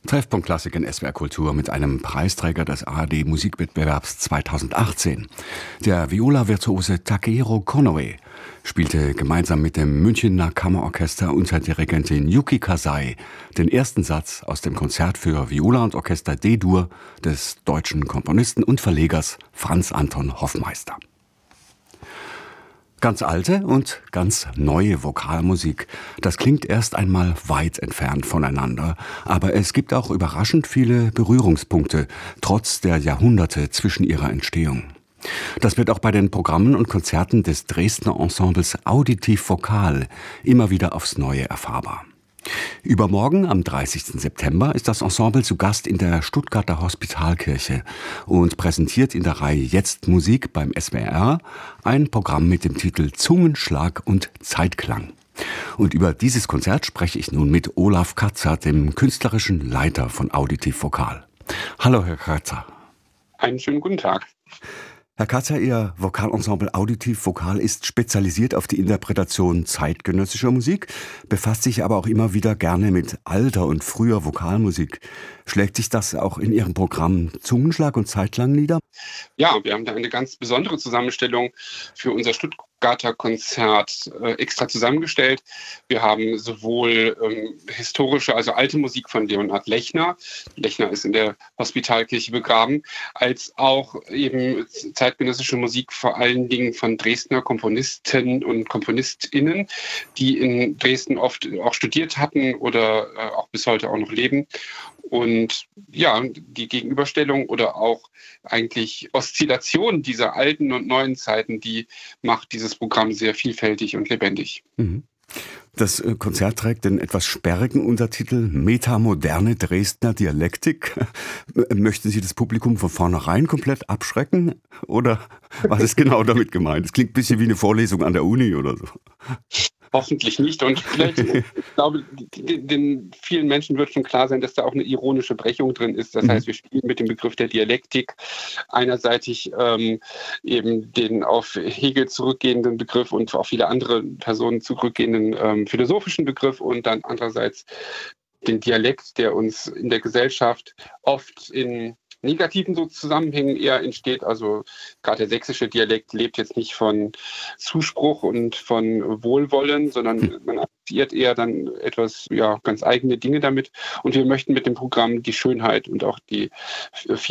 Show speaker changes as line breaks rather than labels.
Treffpunkt Klassik in SWR Kultur mit einem Preisträger des ARD Musikwettbewerbs 2018. Der Viola-Virtuose Takehiro Konoe spielte gemeinsam mit dem Münchener Kammerorchester unter Dirigentin Yuki Kasai den ersten Satz aus dem Konzert für Viola und Orchester D-Dur des deutschen Komponisten und Verlegers Franz Anton Hoffmeister. Ganz alte und ganz neue Vokalmusik, das klingt erst einmal weit entfernt voneinander, aber es gibt auch überraschend viele Berührungspunkte, trotz der Jahrhunderte zwischen ihrer Entstehung. Das wird auch bei den Programmen und Konzerten des Dresdner Ensembles Auditiv Vokal immer wieder aufs Neue erfahrbar. Übermorgen, am 30. September, ist das Ensemble zu Gast in der Stuttgarter Hospitalkirche und präsentiert in der Reihe Jetzt Musik beim SWR ein Programm mit dem Titel Zungenschlag und Zeitklang. Und über dieses Konzert spreche ich nun mit Olaf Katzer, dem künstlerischen Leiter von Auditiv Vokal. Hallo, Herr Katzer.
Einen schönen guten Tag.
Herr Katzer, Ihr Vokalensemble Auditiv Vokal ist spezialisiert auf die Interpretation zeitgenössischer Musik, befasst sich aber auch immer wieder gerne mit alter und früher Vokalmusik. Schlägt sich das auch in Ihrem Programm Zungenschlag und Zeitklang nieder?
Ja, wir haben da eine ganz besondere Zusammenstellung für unser Stuttgarter Konzert extra zusammengestellt. Wir haben sowohl historische, also alte Musik von Leonhard Lechner. Lechner ist in der Hospitalkirche begraben, als auch eben zeitgenössische Musik vor allen Dingen von Dresdner Komponisten und KomponistInnen, die in Dresden oft auch studiert hatten oder auch bis heute auch noch leben. Und ja, die Gegenüberstellung oder auch eigentlich Oszillation dieser alten und neuen Zeiten, die macht dieses Programm sehr vielfältig und lebendig.
Das Konzert trägt den etwas sperrigen Untertitel Metamoderne Dresdner Dialektik. Möchten Sie das Publikum von vornherein komplett abschrecken? Oder was ist genau damit gemeint? Es klingt ein bisschen wie eine Vorlesung an der Uni oder so.
Hoffentlich nicht. Und vielleicht, ich glaube, den vielen Menschen wird schon klar sein, dass da auch eine ironische Brechung drin ist. Das heißt, wir spielen mit dem Begriff der Dialektik einerseitig eben den auf Hegel zurückgehenden Begriff und auf viele andere Personen zurückgehenden philosophischen Begriff und dann andererseits den Dialekt, der uns in der Gesellschaft oft in negativen so Zusammenhängen eher entsteht. Also gerade der sächsische Dialekt lebt jetzt nicht von Zuspruch und von Wohlwollen, sondern man assoziiert eher dann etwas, ja, ganz eigene Dinge damit. Und wir möchten mit dem Programm die Schönheit und auch die